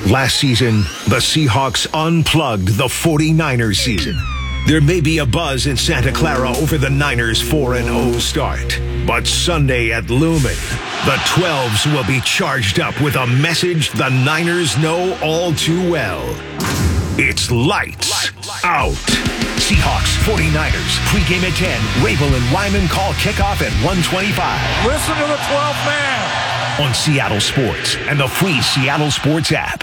Last season, the Seahawks unplugged the 49ers season. There may be a buzz in Santa Clara over the Niners' 4-0 start. But Sunday at Lumen, the 12s will be charged up with a message the Niners know all too well. It's lights out. Seahawks, 49ers, pregame at 10. Rabel and Wyman call kickoff at 1:25. Listen to the 12th man. On Seattle Sports and the free Seattle Sports app.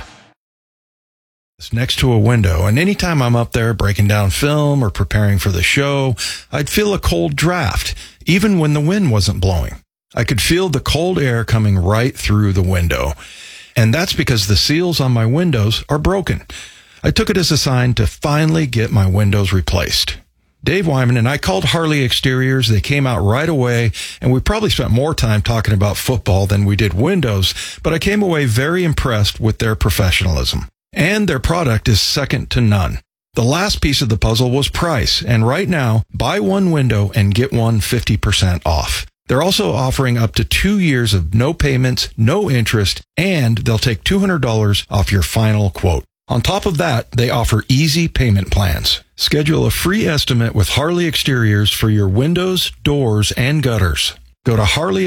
It's next to a window, and anytime I'm up there breaking down film or preparing for the show, I'd feel a cold draft, even when the wind wasn't blowing. I could feel the cold air coming right through the window. And that's because the seals on my windows are broken. I took it as a sign to finally get my windows replaced. Dave Wyman and I called Harley Exteriors. They came out right away, and we probably spent more time talking about football than we did windows, but I came away very impressed with their professionalism. And their product is second to none. The last piece of the puzzle was price, and right now, buy one window and get one 50% off. They're also offering up to 2 years of no payments, no interest, and they'll take $200 off your final quote. On top of that, they offer easy payment plans. Schedule a free estimate with Harley Exteriors for your windows, doors, and gutters. Go to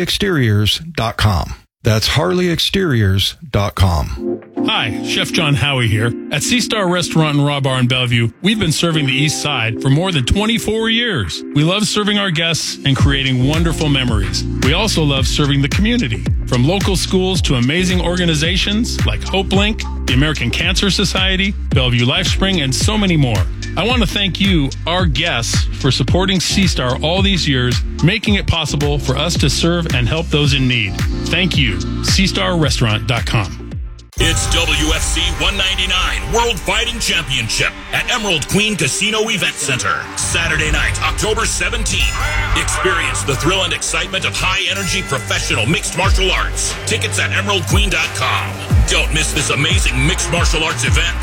harleyexteriors.com. That's harleyexteriors.com. Hi, Chef John Howie here. At Sea Star Restaurant and Raw Bar in Bellevue, we've been serving the East Side for more than 24 years. We love serving our guests and creating wonderful memories. We also love serving the community, from local schools to amazing organizations like HopeLink, the American Cancer Society, Bellevue LifeSpring, and so many more. I want to thank you, our guests, for supporting Sea Star all these years, making it possible for us to serve and help those in need. Thank you. SeaStarRestaurant.com. It's WFC 199 World Fighting Championship at Emerald Queen Casino Event Center. Saturday night, October 17th. Experience the thrill and excitement of high-energy professional mixed martial arts. Tickets at emeraldqueen.com. Don't miss this amazing mixed martial arts event.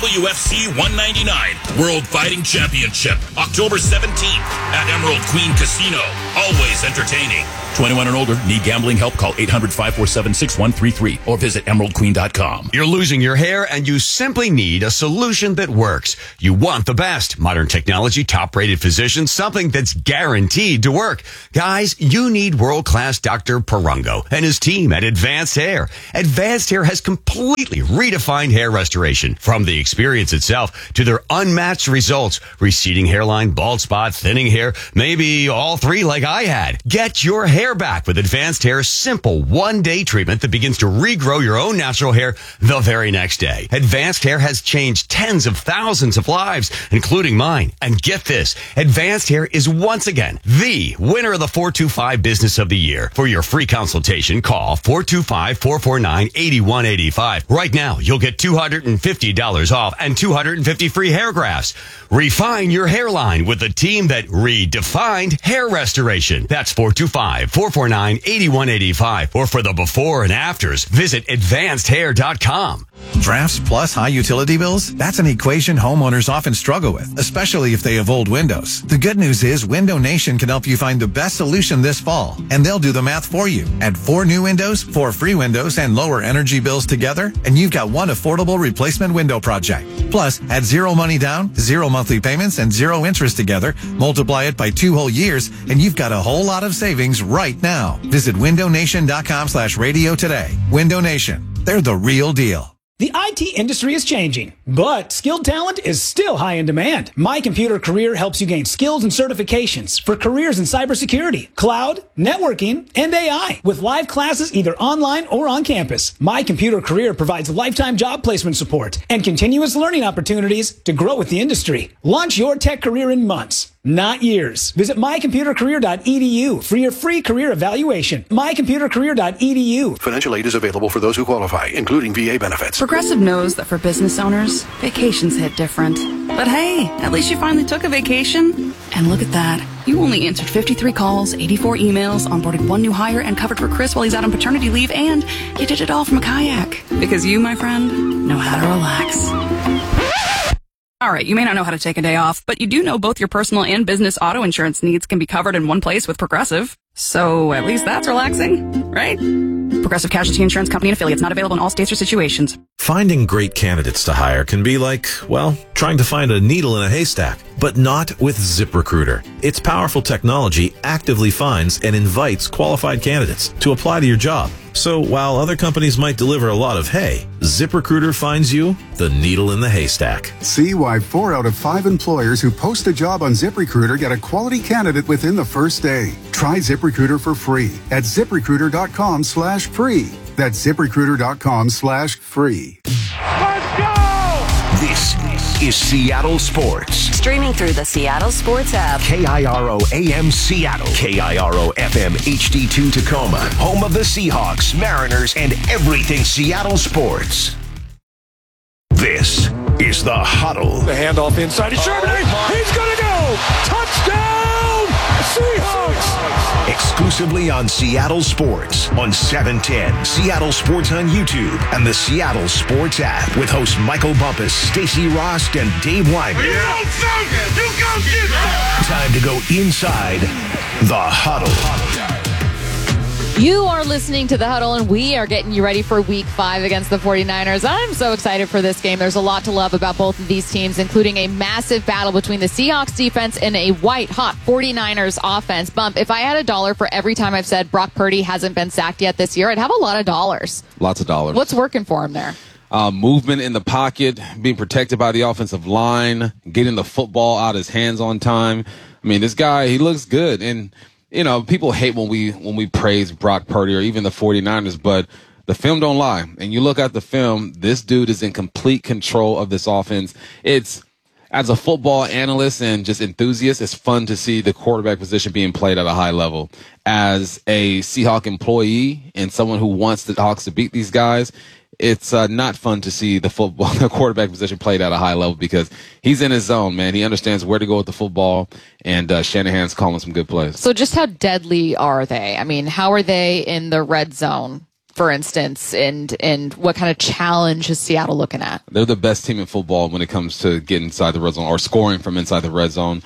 WFC 199 World Fighting Championship, October 17th at Emerald Queen Casino. Always entertaining. 21 and older. Need gambling help? Call 800-547-6133 or visit emeraldqueen.com. You're losing your hair and you simply need a solution that works. You want the best. Modern technology, top-rated physicians, something that's guaranteed to work. Guys, you need world-class Dr. Parango and his team at Advanced Hair. Advanced Hair has completely redefined hair restoration. From the experience itself to their unmatched results. Receding hairline, bald spot, thinning hair, maybe all three like I had. Get your hair back with Advanced Hair's simple one-day treatment that begins to regrow your own natural hair the very next day. Advanced Hair has changed tens of thousands of lives, including mine. And get this, Advanced Hair is once again the winner of the 425 Business of the Year. For your free consultation, call 425-449-8185. Right now, you'll get $250 off and 250 free hair grafts. Refine your hairline with the team that redefined hair restoration. That's 425-449-8185. Or for the before and afters, visit advancedhair.com. Drafts plus high utility bills? That's an equation homeowners often struggle with, especially if they have old windows. The good news is Window Nation can help you find the best solution this fall, and they'll do the math for you. Add 4 new windows, 4 free windows, and lower energy bills together, and you've got one affordable replacement window project. Plus, add 0 money down, 0 monthly payments, and 0 interest together. Multiply it by 2 whole years, and you've got a whole lot of savings right now. Visit windownation.com/radio today. Window Nation. They're the real deal. The IT industry is changing, but skilled talent is still high in demand. My Computer Career helps you gain skills and certifications for careers in cybersecurity, cloud, networking, and AI. With live classes either online or on campus, My Computer Career provides lifetime job placement support and continuous learning opportunities to grow with the industry. Launch your tech career in months, not years. Visit mycomputercareer.edu for your free career evaluation. mycomputercareer.edu. Financial aid is available for those who qualify, including VA benefits. Progressive knows that for business owners, vacations hit different. But hey, at least you finally took a vacation. And look at that. You only answered 53 calls, 84 emails, onboarded 1 new hire, and covered for Chris while he's out on paternity leave, and you did it all from a kayak. Because you, my friend, know how to relax. All right, you may not know how to take a day off, but you do know both your personal and business auto insurance needs can be covered in one place with Progressive. So at least that's relaxing, right? Progressive Casualty Insurance Company and affiliates, not available in all states or situations. Finding great candidates to hire can be like, well, trying to find a needle in a haystack, but not with ZipRecruiter. Its powerful technology actively finds and invites qualified candidates to apply to your job. So while other companies might deliver a lot of hay, ZipRecruiter finds you the needle in the haystack. See why 4 out of 5 employers who post a job on ZipRecruiter get a quality candidate within the first day. Try ZipRecruiter for free at ZipRecruiter.com/free. That's ZipRecruiter.com/free. Let's go! This is Seattle Sports. Streaming through the Seattle Sports app. KIRO AM Seattle. KIRO FM HD2 Tacoma. Home of the Seahawks, Mariners, and everything Seattle sports. This is The Huddle. The handoff inside to Charbonnet. He's going to go! Touchdown! Seahawks! Exclusively on Seattle Sports on 710, Seattle Sports on YouTube, and the Seattle Sports app with hosts Michael Bumpus, Stacey Rost, and Dave Wyman. You don't sound good. You go get that. Time to go inside The Huddle. You are listening to The Huddle, and we are getting you ready for Week 5 against the 49ers. I'm so excited for this game. There's a lot to love about both of these teams, including a massive battle between the Seahawks defense and a white-hot 49ers offense. Bump, if I had $1 for every time I've said Brock Purdy hasn't been sacked yet this year, I'd have a lot of dollars. Lots of dollars. What's working for him there? Movement in the pocket, being protected by the offensive line, getting the football out of his hands on time. I mean, this guy, he looks good. And you know, people hate when we praise Brock Purdy or even the 49ers, but the film don't lie. And you look at the film, this dude is in complete control of this offense. It's, as a football analyst and just enthusiast, it's fun to see the quarterback position being played at a high level. As a Seahawk employee and someone who wants the Hawks to beat these guys, it's not fun to see the quarterback position played at a high level because he's in his zone, man. He understands where to go with the football, and Shanahan's calling some good plays. So just how deadly are they? I mean, how are they in the red zone, for instance, and what kind of challenge is Seattle looking at? They're the best team in football when it comes to getting inside the red zone or scoring from inside the red zone.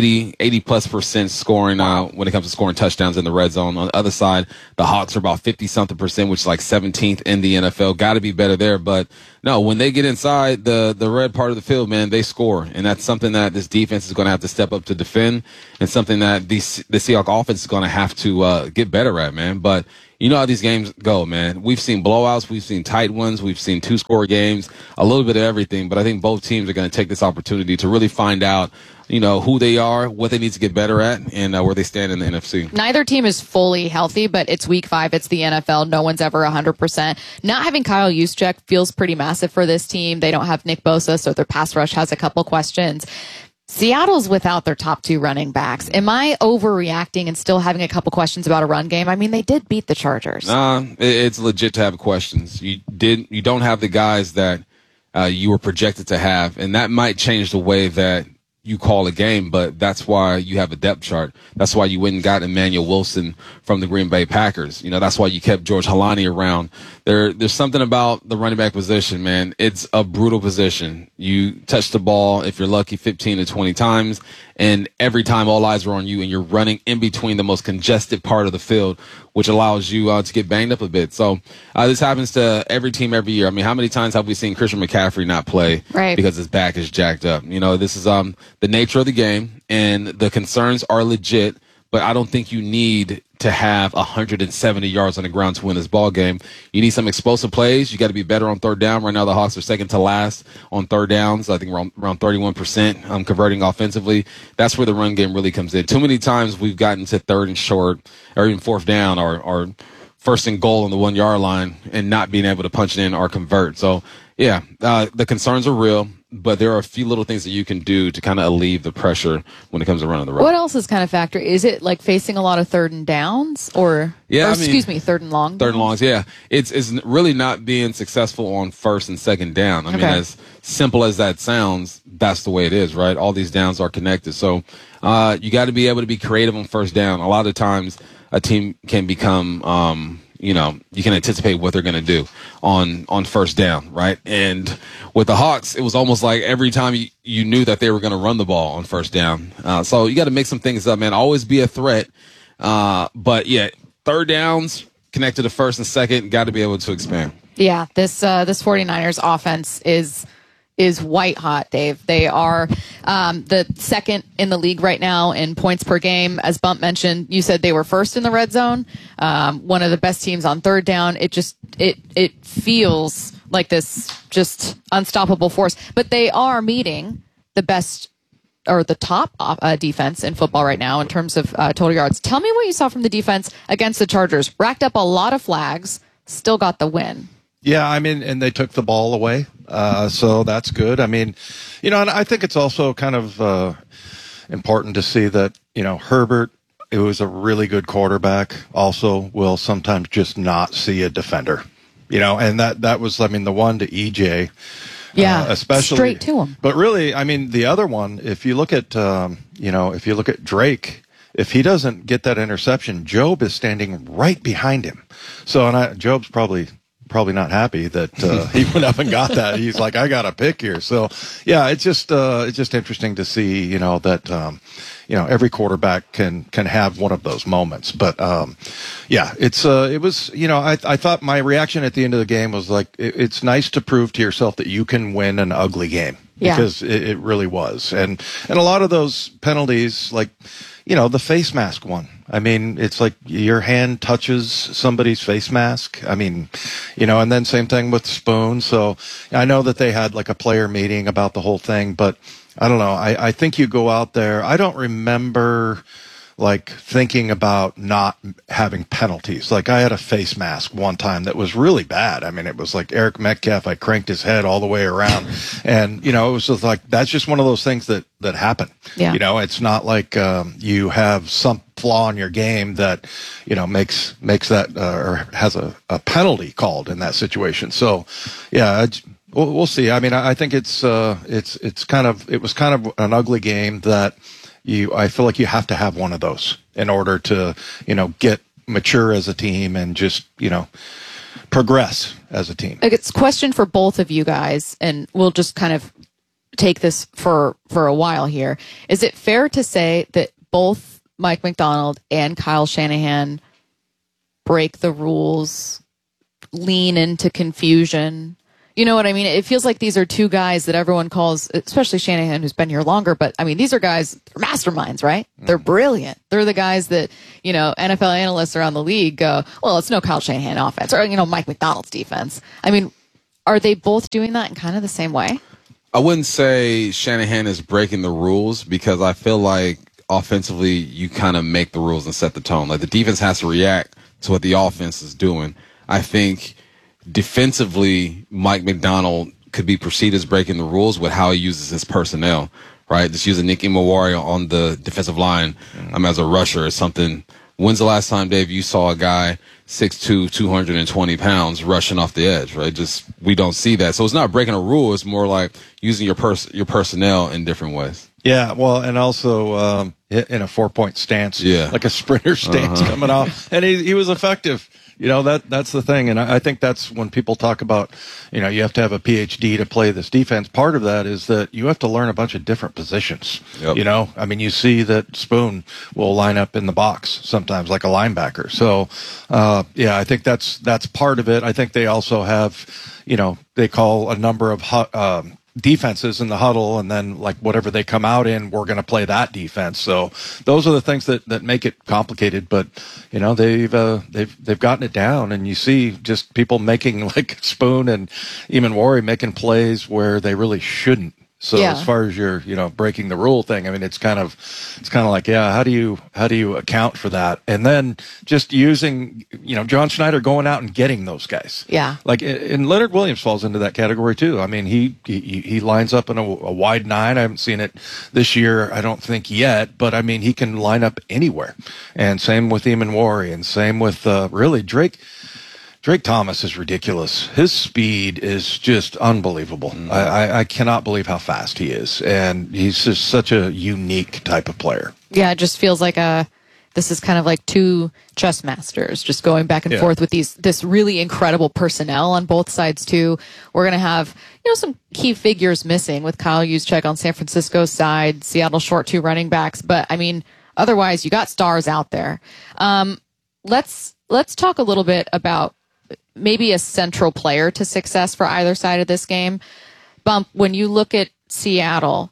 80+% scoring when it comes to scoring touchdowns in the red zone. On the other side, the Hawks are about 50-something%, which is like 17th in the NFL. Got to be better there, but no, when they get inside the red part of the field, man, they score, and that's something that this defense is going to have to step up to defend, and something that the Seahawks offense is going to have to get better at, man. But you know how these games go, man. We've seen blowouts. We've seen tight ones. We've seen 2-score games, a little bit of everything. But I think both teams are going to take this opportunity to really find out, you know, who they are, what they need to get better at, and where they stand in the NFC. Neither team is fully healthy, but it's Week 5. It's the NFL. No one's ever 100%. Not having Kyle Juszczyk feels pretty massive for this team. They don't have Nick Bosa, so their pass rush has a couple questions. Seattle's without their top 2 running backs. Am I overreacting and still having a couple questions about a run game? I mean, they did beat the Chargers. It's legit to have questions. You don't have the guys that you were projected to have, and that might change the way that you call a game, but that's why you have a depth chart. That's why you went and got Emmanuel Wilson from the Green Bay Packers. You know, that's why you kept George Halani around. There's something about the running back position, man. It's a brutal position. You touch the ball, if you're lucky, 15 to 20 times, and every time all eyes are on you, and you're running in between the most congested part of the field, which allows you to get banged up a bit. So this happens to every team every year. I mean, how many times have we seen Christian McCaffrey not play because his back is jacked up? You know, this is the nature of the game, and the concerns are legit, but I don't think you need to have 170 yards on the ground to win this ball game. You need some explosive plays. You got to be better on third down. Right now, the Hawks are second to last on third downs. I think we're around 31% converting offensively. That's where the run game really comes in. Too many times we've gotten to third and short, or even fourth down, or first and goal on the 1 yard line, and not being able to punch it in or convert. So, yeah, the concerns are real, but there are a few little things that you can do to kind of alleviate the pressure when it comes to running the road. What else is kind of factor? Is it like facing a lot of third and downs, or third and long? Third and longs, yeah. It's really not being successful on first and second down. I mean, as simple as that sounds, that's the way it is, right? All these downs are connected. So you got to be able to be creative on first down. A lot of times a team can become you can anticipate what they're going to do on first down, right? And with the Hawks, it was almost like every time you knew that they were going to run the ball on first down. So you got to make some things up, man. Always be a threat. But yeah, third downs connected to first and second, got to be able to expand. Yeah, this 49ers offense is white hot, Dave. They are the second in the league right now in points per game. As Bump mentioned, you said they were first in the red zone. One of the best teams on third down. It feels like this just unstoppable force. But they are meeting the best or the top defense in football right now in terms of total yards. Tell me what you saw from the defense against the Chargers. Racked up a lot of flags, still got the win. Yeah, I mean, and they took the ball away, so that's good. I mean, and I think it's also kind of important to see that, Herbert, it was a really good quarterback, also will sometimes just not see a defender, and that was, the one to EJ. Yeah, especially straight to him. But really, I mean, the other one, if you look at, if you look at Drake, if he doesn't get that interception, Job is standing right behind him. So, Job's probably not happy that he went up and got that. He's like, I got a pick here. So, yeah, it's just interesting to see, that every quarterback can have one of those moments. But yeah, it was, I thought my reaction at the end of the game was like, it's nice to prove to yourself that you can win an ugly game. Yeah. Because it really was. And a lot of those penalties, like, the face mask one. I mean, it's like your hand touches somebody's face mask. I mean, and then same thing with Spoon. So I know that they had like a player meeting about the whole thing, but I don't know. I think you go out there. I don't remember like thinking about not having penalties. Like I had a face mask one time that was really bad. I mean, it was like Eric Metcalf. I cranked his head all the way around, and it was just like that's just one of those things that happen. Yeah. It's not like you have some flaw in your game that makes that or has a penalty called in that situation. So, yeah. We'll see. I mean, I think it was kind of an ugly game that. I feel like you have to have one of those in order to, get mature as a team and just, progress as a team. It's a question for both of you guys, and we'll just kind of take this for a while here. Is it fair to say that both Mike Macdonald and Kyle Shanahan break the rules, lean into confusion? You know what I mean? It feels like these are two guys that everyone calls, especially Shanahan, who's been here longer. But I mean, these are guys, they're masterminds, right? They're brilliant. They're the guys that, NFL analysts around the league go, well, it's no Kyle Shanahan offense or, Mike Macdonald's defense. I mean, are they both doing that in kind of the same way? I wouldn't say Shanahan is breaking the rules because I feel like offensively, you kind of make the rules and set the tone. Like the defense has to react to what the offense is doing. I think defensively, Mike Macdonald could be perceived as breaking the rules with how he uses his personnel, right? Just using Nick Imawari on the defensive line as a rusher is something. When's the last time, Dave, you saw a guy 6'2", 220 pounds rushing off the edge, right? We don't see that. So it's not breaking a rule. It's more like using your personnel in different ways. Yeah, well, and also in a 4-point stance, like a sprinter stance coming off. And he was effective. That's the thing. And I think that's when people talk about, you have to have a PhD to play this defense. Part of that is that you have to learn a bunch of different positions. Yep. I mean, you see that Spoon will line up in the box sometimes like a linebacker. So, I think that's part of it. I think they also have, they call a number of defenses in the huddle, and then like whatever they come out in, we're going to play that defense. So those are the things that make it complicated. But they've gotten it down, and you see just people making like Spoon and Imawari making plays where they really shouldn't. So as far as your breaking the rule thing, I mean it's kind of like how do you account for that? And then just using John Schneider going out and getting those guys. Yeah. Like and Leonard Williams falls into that category too. I mean he lines up in a wide 9. I haven't seen it this year, I don't think yet, but I mean he can line up anywhere. And same with Imawari, and same with really Drake Thomas is ridiculous. His speed is just unbelievable. I cannot believe how fast he is. And he's just such a unique type of player. Yeah, it just feels like this is kind of like two chess masters just going back and forth with this really incredible personnel on both sides too. We're going to have, some key figures missing with Kyle Juszczyk on San Francisco's side, Seattle short 2 running backs. But I mean, Otherwise, you got stars out there. Let's talk a little bit about maybe a central player to success for either side of this game. Bump, when you look at Seattle,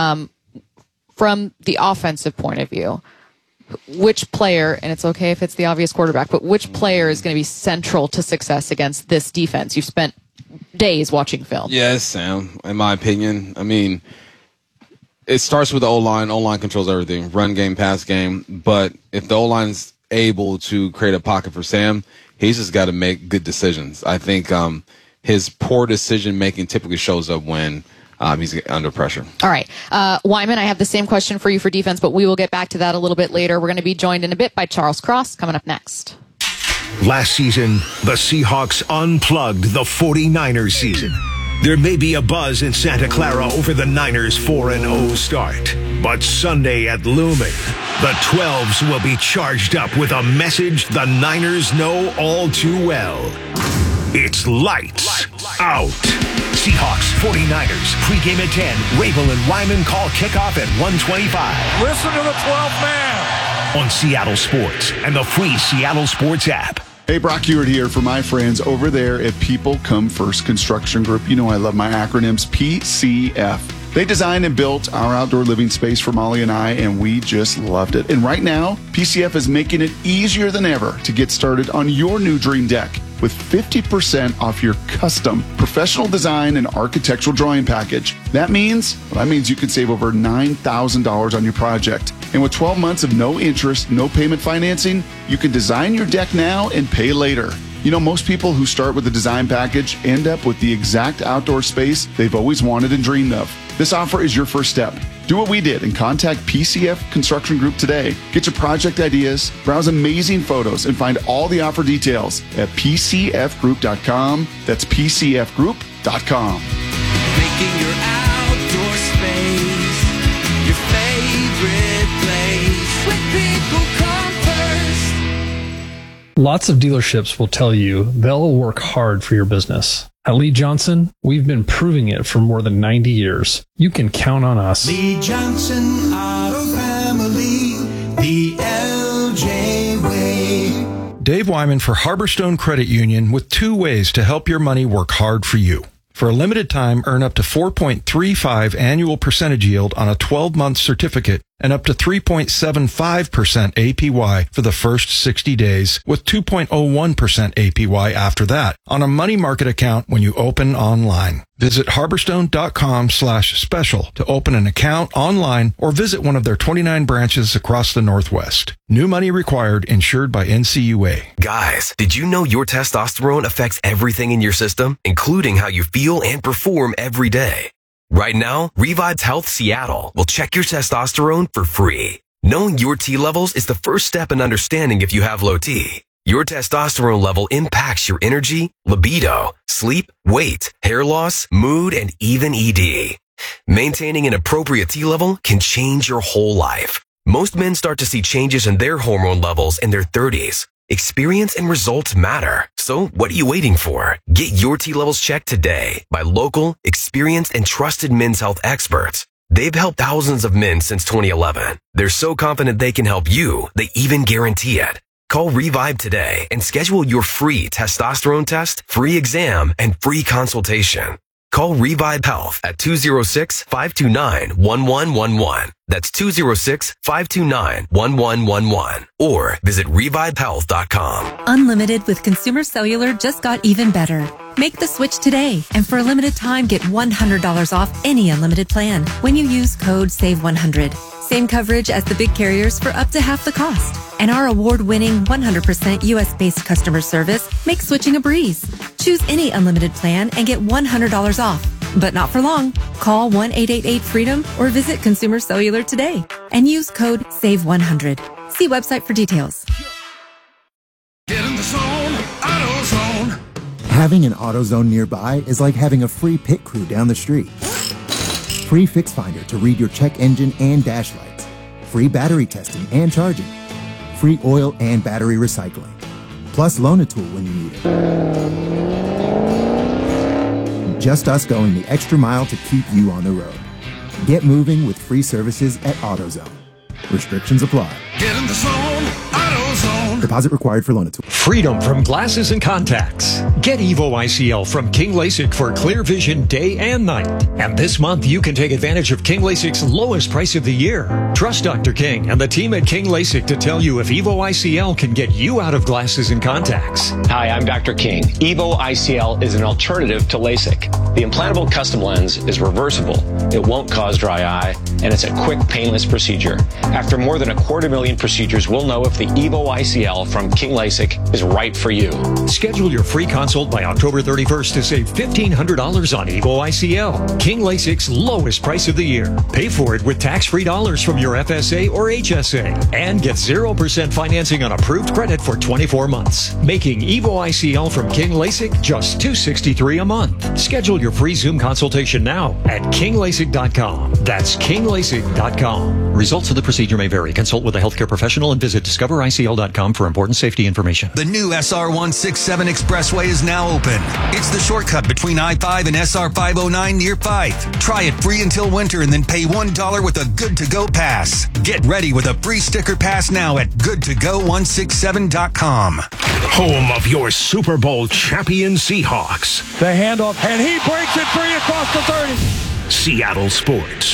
from the offensive point of view, which player, and it's okay if it's the obvious quarterback, but which player is going to be central to success against this defense? You've spent days watching film. Yes, Sam, in my opinion. I mean, it starts with the O-line. O-line controls everything, run game, pass game. But if the O-line's able to create a pocket for Sam, he's just got to make good decisions. I think his poor decision-making typically shows up when he's under pressure. All right. Wyman, I have the same question for you for defense, but we will get back to that a little bit later. We're going to be joined in a bit by Charles Cross coming up next. Last season, the Seahawks unplugged the 49ers season. There may be a buzz in Santa Clara over the Niners' 4-0 start. But Sunday at Lumen, the 12s will be charged up with a message the Niners know all too well. It's lights out. Seahawks, 49ers, pregame at 10. Rabel and Wyman call kickoff at 1:25. Listen to the 12th man. On Seattle Sports and the free Seattle Sports app. Hey, Brock Ewart here for my friends over there at People Come First Construction Group. You know I love my acronyms, PCF. They designed and built our outdoor living space for Molly and I, and we just loved it. And right now, PCF is making it easier than ever to get started on your new dream deck with 50% off your custom professional design and architectural drawing package. That means you could save over $9,000 on your project. And with 12 months of no interest, no payment financing, you can design your deck now and pay later. You know, most people who start with a design package end up with the exact outdoor space they've always wanted and dreamed of. This offer is your first step. Do what we did and contact PCF Construction Group today. Get your project ideas, browse amazing photos, and find all the offer details at PCFgroup.com. That's PCFgroup.com. Making your outdoor space your favorite place. With People Come First. Lots of dealerships will tell you they'll work hard for your business. At Lee Johnson, we've been proving it for more than 90 years. You can count on us. Lee Johnson Auto Family, the LJ way. Dave Wyman for Harborstone Credit Union with 2 ways to help your money work hard for you. For a limited time, earn up to 4.35 annual percentage yield on a 12-month certificate and up to 3.75% APY for the first 60 days with 2.01% APY after that on a money market account when you open online. Visit harborstone.com/special to open an account online or visit one of their 29 branches across the Northwest. New money required, insured by NCUA. Guys, did you know your testosterone affects everything in your system, including how you feel and perform every day? Right now, Revive Health Seattle will check your testosterone for free. Knowing your T levels is the first step in understanding if you have low T. Your testosterone level impacts your energy, libido, sleep, weight, hair loss, mood, and even ED. Maintaining an appropriate T level can change your whole life. Most men start to see changes in their hormone levels in their 30s. Experience and results matter. So what are you waiting for? Get your T levels checked today by local, experienced, and trusted men's health experts. They've helped thousands of men since 2011. They're so confident they can help you, they even guarantee it. Call Revive today and schedule your free testosterone test, free exam, and free consultation. Call Revive Health at 206-529-1111. That's 206-529-1111. Or visit revivehealth.com. Unlimited with Consumer Cellular just got even better. Make the switch today, and for a limited time, get $100 off any unlimited plan when you use code SAVE100. Same coverage as the big carriers for up to half the cost. And our award-winning 100% U.S.-based customer service makes switching a breeze. Choose any unlimited plan and get $100 off. But not for long. Call 1-888-FREEDOM or visit Consumer Cellular today and use code SAVE100. See website for details. Get in the zone, AutoZone. Having an AutoZone nearby is like having a free pit crew down the street. Free Fix Finder to read your check engine and dash lights. Free battery testing and charging. Free oil and battery recycling. Plus Loan-A-Tool when you need it. Just us going the extra mile to keep you on the road. Get moving with free services at AutoZone. Restrictions apply. Get in the zone, AutoZone. Deposit required for loan at Freedom from glasses and contacts. Get Evo ICL from King LASIK for clear vision day and night. And this month, you can take advantage of King LASIK's lowest price of the year. Trust Dr. King and the team at King LASIK to tell you if Evo ICL can get you out of glasses and contacts. Hi, I'm Dr. King. Evo ICL is an alternative to LASIK. The implantable custom lens is reversible. It won't cause dry eye, and it's a quick, painless procedure. After more than 250,000 procedures, we'll know if the Evo ICL from King LASIK is right for you. Schedule your free consult by October 31st to save $1,500 on Evo ICL. King LASIK's lowest price of the year. Pay for it with tax-free dollars from your FSA or HSA. And get 0% financing on approved credit for 24 months. Making Evo ICL from King LASIK just $263 a month. Schedule your free Zoom consultation now at KingLASIK.com. That's KingLASIK.com. Results of the procedure may vary. Consult with a healthcare professional and visit discovericl.com for important safety information. The new SR 167 Expressway is now open. It's the shortcut between I-5 and SR 509 near Fife. Try it free until winter and then pay $1 with a Good To Go pass. Get ready with a free sticker pass now at goodtogo167.com. Home of your Super Bowl champion Seahawks. The handoff, and he breaks it free across the 30. Seattle Sports.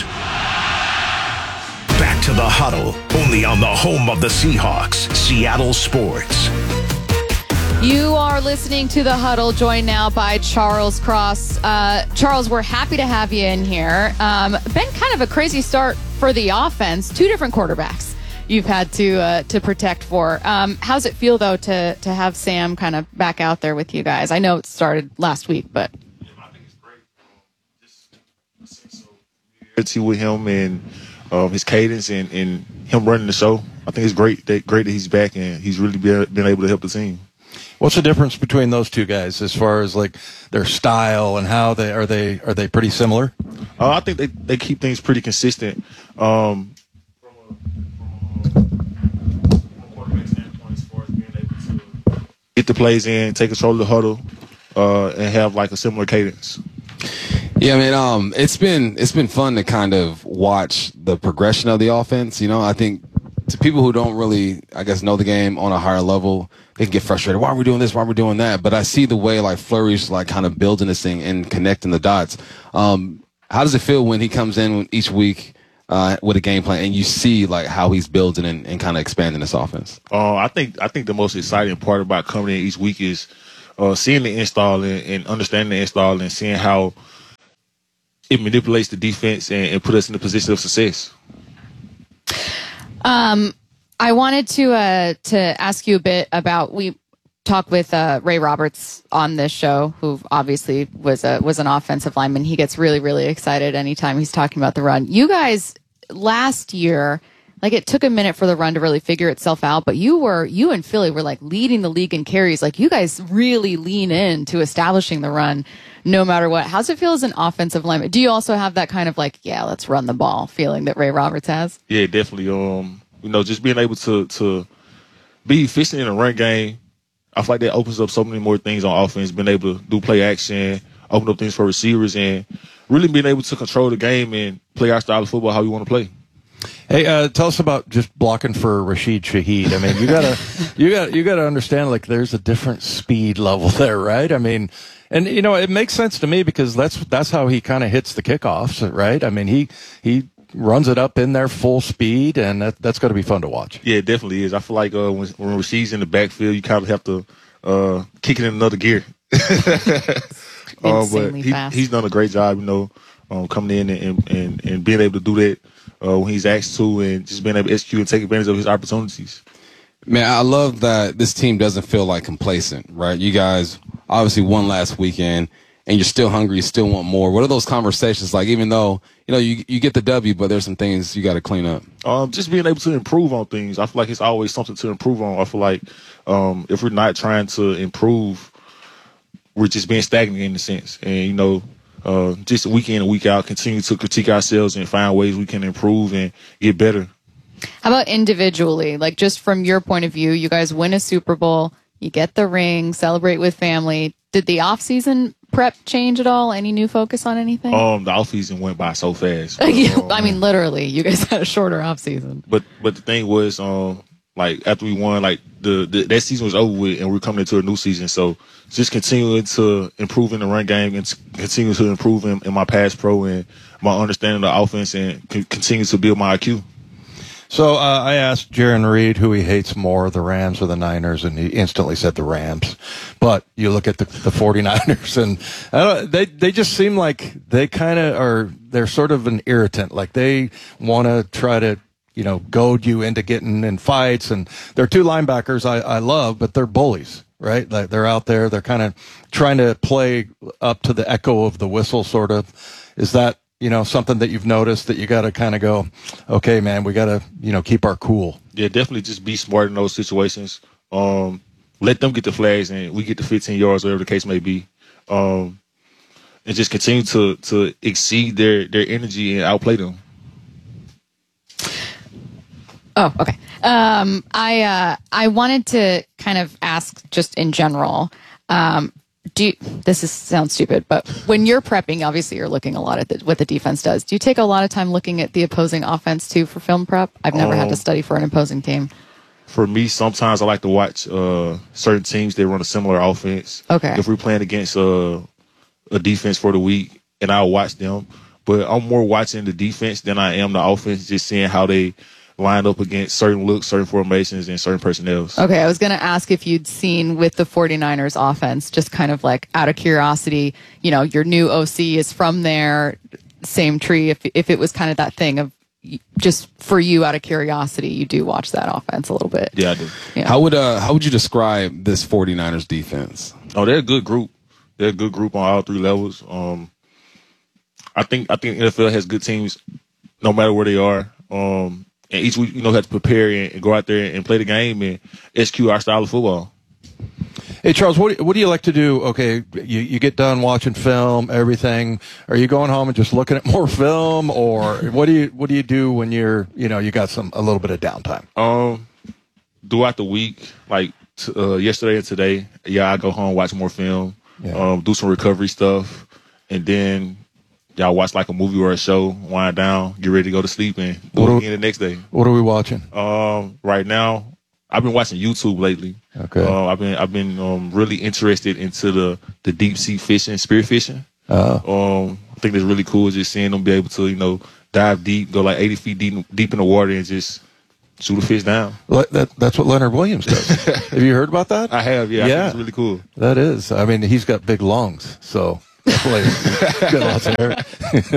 Back to the huddle, only on the home of the Seahawks, Seattle Sports. You are listening to The Huddle, joined now by Charles Cross. Charles, we're happy to have you in here. Been kind of a crazy start for the offense. 2 different quarterbacks you've had to protect for. How's it feel, though, to have Sam kind of back out there with you guys? I know it started last week, but... I think it's great. Just with him and his cadence and him running the show. I think it's great that he's back and he's really been able to help the team. What's the difference between those two guys as far as like their style and how they are they pretty similar? I think they keep things pretty consistent. From a quarterback standpoint, as far as being able to get the plays in, take control of the huddle, and have like a similar cadence. Yeah, I mean, it's been fun to kind of watch the progression of the offense. You know, I think to people who don't really, I guess, know the game on a higher level, they can get frustrated. Why are we doing this? Why are we doing that? But I see the way like Fleury's like kind of building this thing and connecting the dots. How does it feel when he comes in each week with a game plan and you see like how he's building and kind of expanding this offense? I think the most exciting part about coming in each week is seeing the install and understanding the install and seeing how it manipulates the defense and put us in a position of success. I wanted to ask you a bit about, we talked with Ray Roberts on this show, who obviously was an offensive lineman. He gets really, really excited anytime he's talking about the run. You guys last year, like it took a minute for the run to really figure itself out, but you and Philly were like leading the league in carries. Like you guys really lean in to establishing the run no matter what. How's it feel as an offensive lineman? Do you also have that kind of like, yeah, let's run the ball feeling that Ray Roberts has? Yeah, definitely. Just being able to be efficient in a run game, I feel like that opens up so many more things on offense, being able to do play action, open up things for receivers, and really being able to control the game and play our style of football how you want to play. Hey, tell us about just blocking for Rashid Shaheed. I mean, you gotta understand, like, there's a different speed level there, right? I mean, and it makes sense to me because that's how he kind of hits the kickoffs, right? I mean, he runs it up in there full speed, and that's going to be fun to watch. Yeah, it definitely is. I feel like when Rashid's in the backfield, you kind of have to kick it in another gear. But he's done a great job, coming in and being able to do that when he's asked to, and just being able to execute and take advantage of his opportunities. Man, I love that this team doesn't feel like complacent, right? You guys obviously won last weekend, and you're still hungry, you still want more. What are those conversations like, even though, you get the W, but there's some things you got to clean up? Just being able to improve on things. I feel like it's always something to improve on. I feel like if we're not trying to improve, we're just being stagnant in a sense. And, just week in and week out, continue to critique ourselves and find ways we can improve and get better. How about individually? Like, just from your point of view, you guys win a Super Bowl, you get the ring, celebrate with family. Did the offseason prep change at all? Any new focus on anything? The offseason went by so fast. I mean, literally, you guys had a shorter offseason. But the thing was, like after we won, like that season was over with, and we're coming into a new season. So just continuing to improve in the run game and continue to improve in my pass pro and my understanding of the offense, and continue to build my IQ. So I asked Jaron Reed who he hates more, the Rams or the Niners, and he instantly said the Rams. But you look at the 49ers, and they just seem like they kind of are. They're sort of an irritant. Like they want to try to, goad you into getting in fights. And their two linebackers I love, but they're bullies, right? Like they're out there. They're kind of trying to play up to the echo of the whistle, sort of. Is that something that you've noticed that you got to kind of go, okay, man, we got to, keep our cool? Yeah, definitely just be smart in those situations. Let them get the flags and we get the 15 yards, whatever the case may be. And just continue to exceed their energy and outplay them. Oh, okay. I wanted to kind of ask just in general, sounds stupid, but when you're prepping, obviously you're looking a lot at what the defense does. Do you take a lot of time looking at the opposing offense too for film prep? I've never had to study for an opposing team. For me, sometimes I like to watch certain teams that run a similar offense. Okay. If we're playing against a defense for the week, and I'll watch them. But I'm more watching the defense than I am the offense, just seeing how they line up against certain looks, certain formations, and certain personnel. Okay, I was going to ask if you'd seen with the 49ers offense, just kind of like out of curiosity, your new OC is from there, same tree, if it was kind of that thing of just for you out of curiosity, you do watch that offense a little bit. Yeah, I do. Yeah. How would you describe this 49ers defense? Oh, they're a good group. They're a good group on all three levels. I think NFL has good teams no matter where they are. And each week, have to prepare and go out there and play the game and execute our style of football. Hey, Charles, what do you like to do? Okay, you get done watching film, everything. Are you going home and just looking at more film, or what do you do when you're, you got a little bit of downtime? Throughout the week, like yesterday and today, I go home, watch more film, do some recovery stuff, and then y'all watch like a movie or a show, wind down, get ready to go to sleep, and do it again the next day. What are we watching? Right now, I've been watching YouTube lately. Okay. I've been really interested into the deep sea fishing, spear fishing. I think it's really cool just seeing them be able to, dive deep, go like 80 feet deep in the water and just shoot a fish down. That's what Leonard Williams does. Have you heard about that? I have, yeah. I think it's really cool. That is. I mean, he's got big lungs, so... got lots of hair.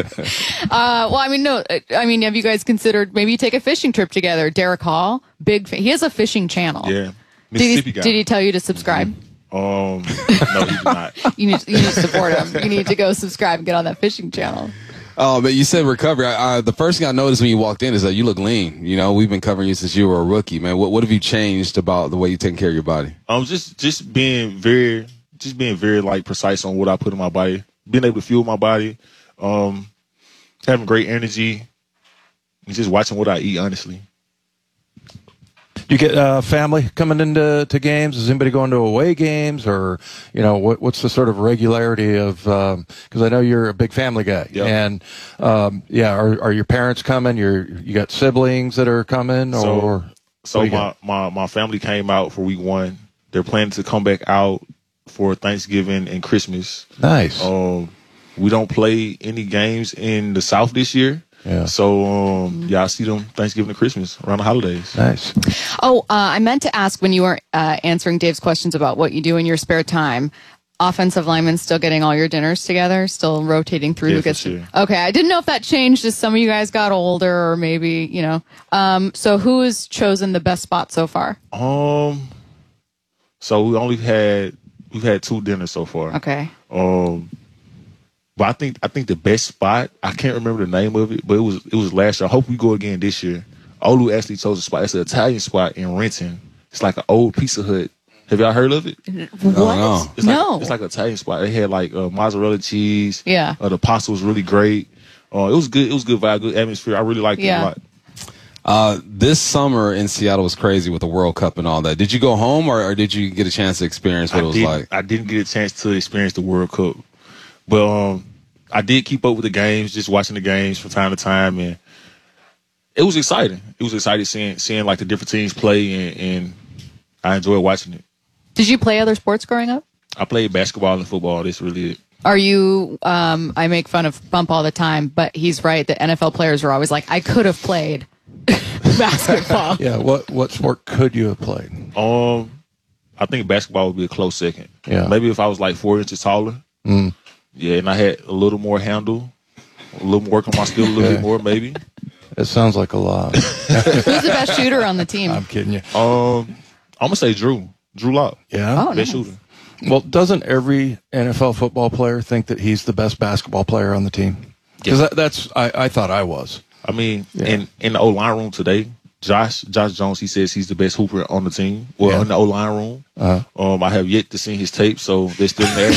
Have you guys considered maybe take a fishing trip together? Derek Hall, he has a fishing channel. Yeah, Mississippi guy. Did he tell you to subscribe? No, he did not. You need to support him. You need to go subscribe and get on that fishing channel. Oh, but you said recovery. The first thing I noticed when you walked in is that you look lean. We've been covering you since you were a rookie, man. What have you changed about the way you're taking care of your body? Just being very like precise on what I put in my body, being able to fuel my body, having great energy, and just watching what I eat, honestly. Do you get family coming into games? Is anybody going to away games, or what's the sort of regularity of? Because I know you're a big family guy, and are your parents coming? You got siblings that are coming, or so my family came out for week 1. They're planning to come back out for Thanksgiving and Christmas. Nice. We don't play any games in the South this year. Yeah. So, I see them Thanksgiving and Christmas around the holidays. Nice. Oh, I meant to ask when you were answering Dave's questions about what you do in your spare time. Offensive linemen still getting all your dinners together, still rotating through. Yeah, for sure. Okay, I didn't know if that changed as some of you guys got older, or maybe So, who has chosen the best spot so far? So we've had 2 dinners so far. Okay. But I think the best spot, I can't remember the name of it, but it was last year. I hope we go again this year. Olu actually chose a spot. It's an Italian spot in Renton. It's like an old Pizza Hut. Have y'all heard of it? What? It's like an Italian spot. They had like mozzarella cheese. Yeah. The pasta was really great. It was good. It was good vibe, good atmosphere. I really liked it a lot. This summer in Seattle was crazy with the World Cup and all that. Did you go home or did you get a chance to experience what it was like? I didn't get a chance to experience the World Cup. But I did keep up with the games, just watching the games from time to time, and it was exciting. It was exciting seeing like the different teams play, and I enjoyed watching it. Did you play other sports growing up? I played basketball and football. That's really it. Are you, I make fun of Bump all the time, but he's right that NFL players are always like, I could have played basketball. Yeah, what sport could you have played? I think basketball would be a close second. Yeah. Maybe if I was like 4 inches taller. Mm. Yeah, and I had a little more handle, a little more work on my skill a little bit more, maybe. It sounds like a lot. Who's the best shooter on the team? I'm kidding you. I'm going to say Drew Lock. Yeah? Oh, best nice. shooter. Well, doesn't every NFL football player think that he's the best basketball player on the team? Because that's I thought I was. I mean, in the O-line room today, Josh Jones, he says he's the best hooper on the team. Well, in the O-line room. I have yet to see his tape, so they're still there.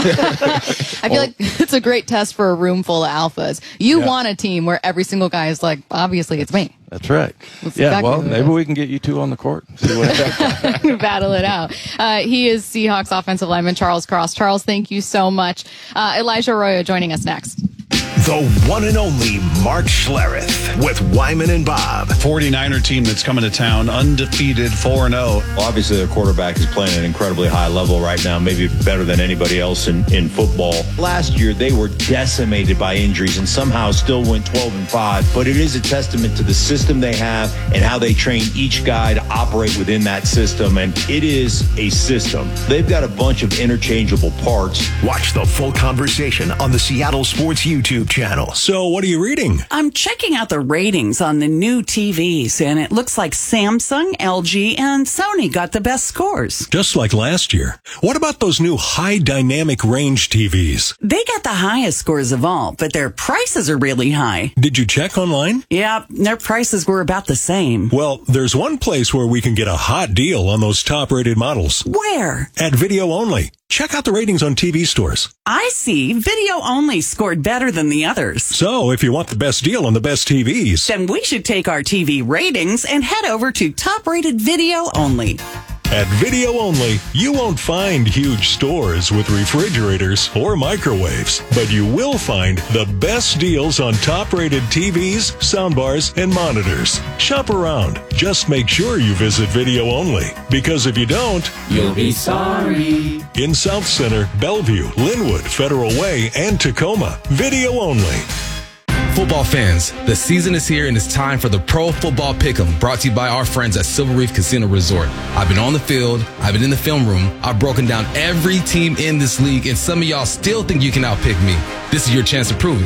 I feel like it's a great test for a room full of alphas. You want a team where every single guy is like, obviously it's me. That's right. That's yeah, exactly well, what it maybe is. we can get you two on the court. See what happens. Battle it out. He is Seahawks offensive lineman Charles Cross. Charles, thank you so much. Elijah Arroyo joining us next. The one and only Mark Schlereth with Wyman and Bob. 49er team that's coming to town, undefeated, 4-0. Well, obviously, their quarterback is playing at an incredibly high level right now, maybe better than anybody else in football. Last year, they were decimated by injuries and somehow still went 12-5. But it is a testament to the system they have and how they train each guy to operate within that system. And it is a system. They've got a bunch of interchangeable parts. Watch the full conversation on the Seattle Sports YouTube channel. So what are you reading? I'm checking out the ratings on the new TVs, and it looks like Samsung, LG, and Sony got the best scores. Just like last year. What about those new high dynamic range TVs? They got the highest scores of all, but their prices are really high. Did you check online? Yeah, their prices were about the same. Well, there's one place where we can get a hot deal on those top-rated models. Where? At Video Only. Check out the ratings on TV stores. I see. Video Only scored better than the others. So, if you want the best deal on the best TVs, then we should take our TV ratings and head over to top-rated Video Only. At Video Only, you won't find huge stores with refrigerators or microwaves, but you will find the best deals on top-rated TVs, soundbars, and monitors. Shop around. Just make sure you visit Video Only, because if you don't, you'll be sorry. In South Center, Bellevue, Linwood, Federal Way, and Tacoma, Video Only. Football fans, the season is here and it's time for the Pro Football Pick'em, brought to you by our friends at Silver Reef Casino Resort. I've been on the field, I've been in the film room, I've broken down every team in this league, and some of y'all still think you can outpick me. This is your chance to prove it.